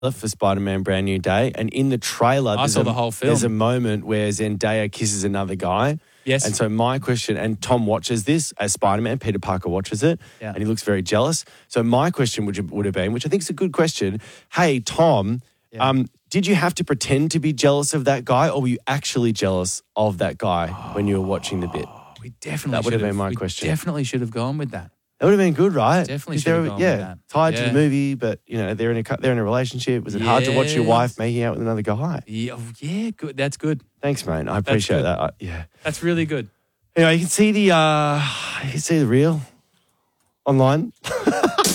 for Spider-Man Brand New Day, and in the trailer, I saw the whole film. There's a moment where Zendaya kisses another guy. Yes. And so my question, and Tom watches this as Spider-Man, Peter Parker watches it, and he looks very jealous. So my question would have been, which I think is a good question, hey, Tom, did you have to pretend to be jealous of that guy, or were you actually jealous of that guy when you were watching the bit? That would have been my question. Definitely should have gone with that. That would have been good, right? Definitely should have gone with that. Tied to the movie, but they're in a relationship. Was it hard to watch your wife making out with another guy? Yeah, good. That's good. Thanks, mate. I appreciate that. That's really good. Anyway, you can see the reel online.